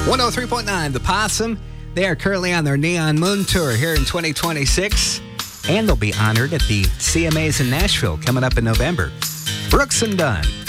103.9, The Possum. They are currently on their Neon Moon Tour here in 2026, and they'll be honored at the CMAs in Nashville coming up in November. Brooks and Dunn.